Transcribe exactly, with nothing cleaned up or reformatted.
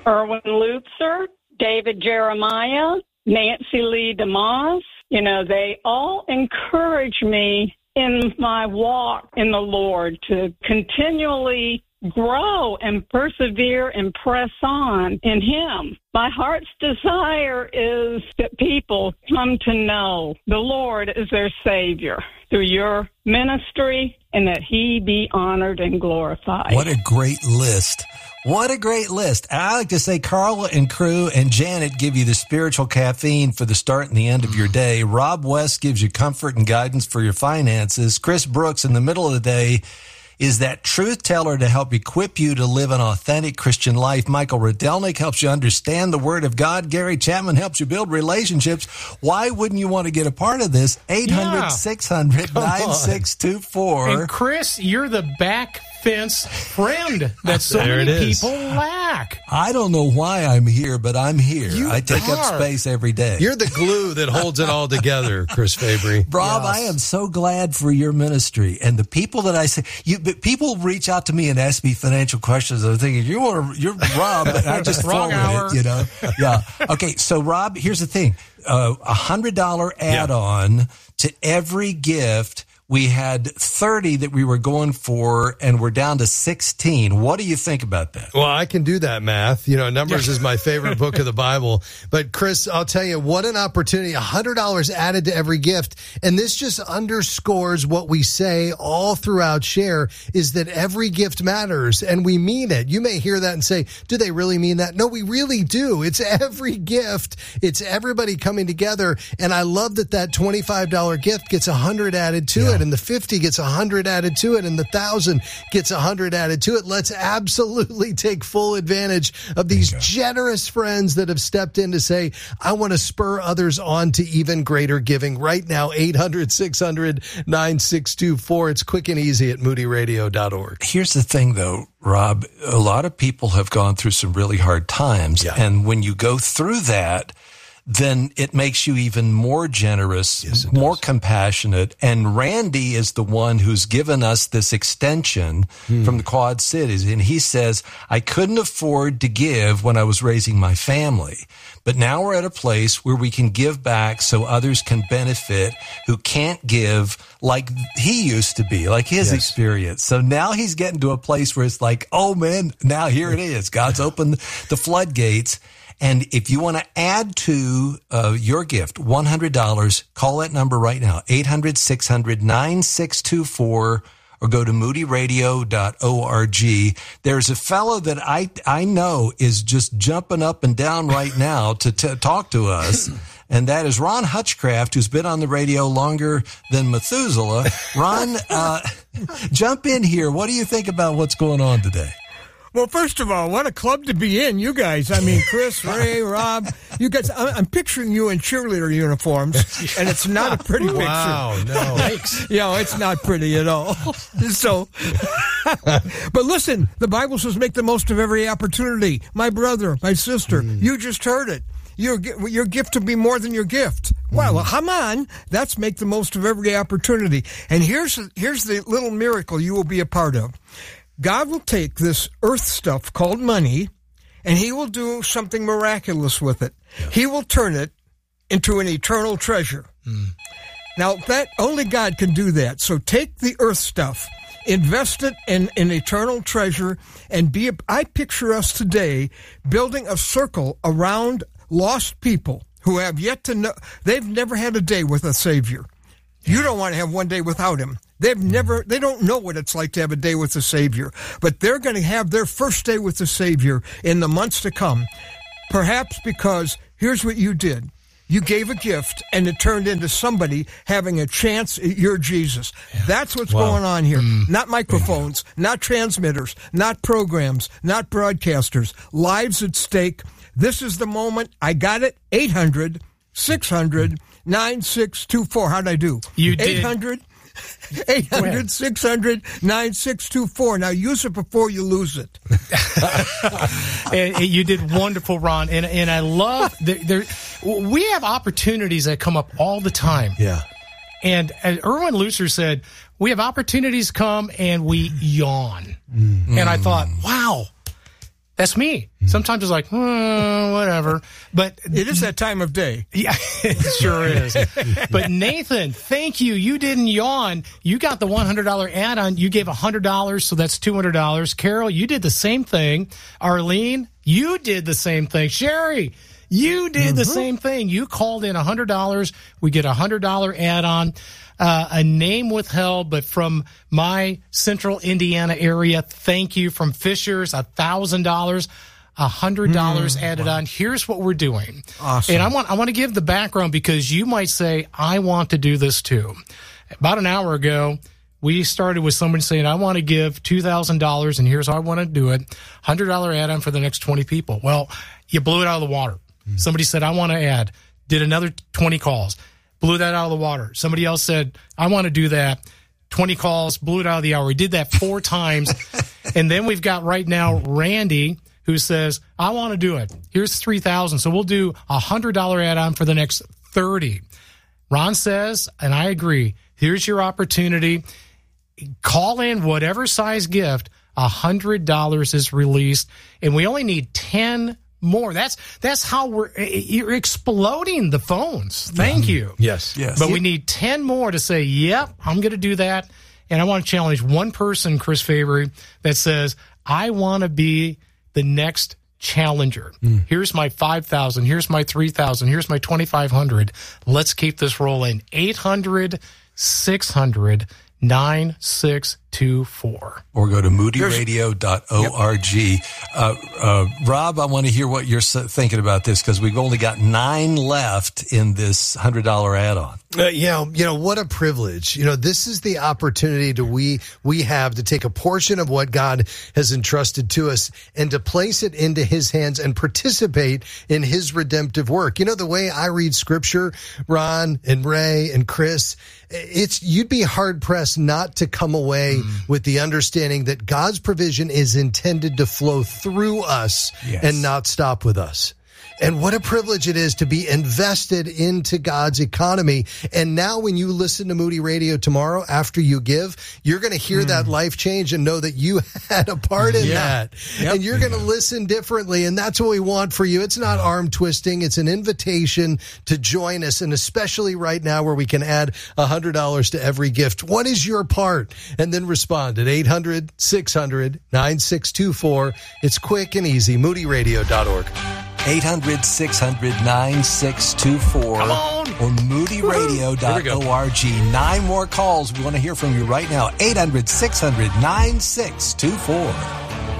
Erwin Lutzer, David Jeremiah, Nancy Lee DeMoss. You know, they all encourage me in my walk in the Lord to continually grow and persevere and press on in Him. My heart's desire is that people come to know the Lord as their Savior through your ministry, and that He be honored and glorified. What a great list. What a great list. I like to say Carla and crew and Janet give you the spiritual caffeine for the start and the end of your day. Rob West gives you comfort and guidance for your finances. Chris Brooks in the middle of the day is that truth teller to help equip you to live an authentic Christian life. Michael Rodelnik helps you understand the Word of God. Gary Chapman helps you build relationships. Why wouldn't you want to get a part of this? eight hundred, six hundred, nine six two four. And Chris, you're the back fence friend that so There many it is. people lack. I don't know why I'm here, but I'm here. You I take are. up space every day. You're the glue that holds it all together, Chris Fabry. Rob, Yes. I am so glad for your ministry and the people that I say. You, but people reach out to me and ask me financial questions. I'm thinking you are you're Rob, and I just Wrong forward hour. it. You know, yeah. Okay, so Rob, here's the thing: a uh, hundred dollar add-on to every gift. We had thirty that we were going for, and we're down to sixteen. What do you think about that? Well, I can do that math. You know, Numbers is my favorite book of the Bible. But, Chris, I'll tell you, what an opportunity. one hundred dollars added to every gift. And this just underscores what we say all throughout Share, is that every gift matters, and we mean it. You may hear that and say, do they really mean that? No, we really do. It's every gift. It's everybody coming together. And I love that that twenty-five dollar gift gets one hundred added to Yeah. it. And the fifty gets one hundred added to it, and the one thousand gets one hundred added to it. Let's absolutely take full advantage of these generous friends that have stepped in to say, I want to spur others on to even greater giving. Right now, eight hundred, six hundred, nine six two four. It's quick and easy at moody radio dot org. Here's the thing, though, Rob. A lot of people have gone through some really hard times. Yeah. And when you go through that, then it makes you even more generous, Yes, it more does. compassionate. And Randy is the one who's given us this extension Hmm. from the Quad Cities. And he says, I couldn't afford to give when I was raising my family. But now we're at a place where we can give back so others can benefit who can't give like he used to be, like his Yes. experience. So now he's getting to a place where it's like, oh man, now here it is. God's opened the floodgates. And if you want to add to uh, your gift, one hundred dollars, call that number right now, eight hundred, six hundred, nine six two four, or go to moody radio dot org. There's a fellow that I I know is just jumping up and down right now to t- talk to us, and that is Ron Hutchcraft, who's been on the radio longer than Methuselah. Ron, uh, jump in here. What do you think about what's going on today? Well, first of all, what a club to be in, you guys. I mean, Chris, Ray, Rob, you guys, I- I'm picturing you in cheerleader uniforms, and it's not a pretty picture. Wow, no. You know, it's not pretty at all. So, but listen, the Bible says make the most of every opportunity. My brother, my sister, Mm. you just heard it. Your, gi- your gift to be more than your gift. Well, well, come on. That's make the most of every opportunity. And here's, here's the little miracle you will be a part of. God will take this earth stuff called money, and He will do something miraculous with it. Yeah. He will turn it into an eternal treasure. Mm. Now, that only God can do that. So take the earth stuff, invest it in an eternal treasure, and be. A, I picture us today building a circle around lost people who have yet to know. They've never had a day with a Savior. You don't want to have one day without Him. They've never, they don't know what it's like to have a day with the Savior, but they're going to have their first day with the Savior in the months to come. Perhaps because here's what you did. You gave a gift and it turned into somebody having a chance at your Jesus. Yeah. That's what's wow. going on here. Mm. Not microphones, not transmitters, not programs, not broadcasters. Lives at stake. This is the moment. I got it. eight hundred, six hundred, nine six two four. How'd I do? You did. eight hundred eight hundred, six hundred, nine six two four. Now use it before you lose it. and, and you did wonderful, Ron. And and I love that there. We have opportunities that come up all the time. Yeah. And as Erwin Lutzer said, we have opportunities come and we yawn. Mm. And I thought, wow, That's me. Sometimes it's like, hmm, whatever. But it is that time of day. Yeah, it sure is. But Nathan, thank you. You didn't yawn. You got the one hundred dollars add-on. You gave one hundred dollars, so that's two hundred dollars. Carol, you did the same thing. Arlene, you did the same thing. Sherry, you did mm-hmm. the same thing. You called in one hundred dollars. We get a one hundred dollars add-on. Uh, a name withheld, but from my central Indiana area, thank you. From Fisher's, one thousand dollars, one hundred dollars mm, added wow. on. Here's what we're doing. Awesome. And I want I want to give the background because you might say, I want to do this too. About an hour ago, we started with somebody saying, I want to give two thousand dollars, and here's how I want to do it. one hundred dollars add-on for the next twenty people. Well, you blew it out of the water. Mm. Somebody said, I want to add. Did another twenty calls. Blew that out of the water. Somebody else said, I want to do that. twenty calls, blew it out of the hour. We did that four times. And then we've got right now Randy, who says, I want to do it. Here's three thousand. So we'll do a one hundred dollars add-on for the next thirty. Ron says, and I agree, here's your opportunity. Call in whatever size gift. one hundred dollars is released. And we only need ten more. That's that's how we're you're exploding the phones. Thank you. Yes. Yes. But we need ten more to say, yep, I'm going to do that. And I want to challenge one person, Chris Favory, that says, I want to be the next challenger. Mm. Here's my five thousand. Here's my three thousand. Here's my twenty-five hundred. Let's keep this rolling. eight hundred, six hundred, nine six two four. Or go to moody radio dot org. Yep. Uh, uh, Rob, I want to hear what you're thinking about this because we've only got nine left in this one hundred dollars add-on. Uh, yeah, you know, what a privilege. You know, this is the opportunity to we we have to take a portion of what God has entrusted to us and to place it into his hands and participate in his redemptive work. You know, the way I read scripture, Ron and Ray and Chris, it's you'd be hard pressed not to come away mm. with the understanding that God's provision is intended to flow through us yes. and not stop with us. And what a privilege it is to be invested into God's economy. And now when you listen to Moody Radio tomorrow, after you give, you're going to hear mm. that life change and know that you had a part in yeah. that. Yep. And you're going to listen differently. And that's what we want for you. It's not arm twisting. It's an invitation to join us. And especially right now where we can add one hundred dollars to every gift. What is your part? And then respond at eight hundred, six hundred, nine six two four. It's quick and easy. moody radio dot org. eight hundred, six hundred, nine six two four. Come on. Or moody radio dot org. Nine more calls. We want to hear from you right now. eight hundred, six hundred, nine six two four.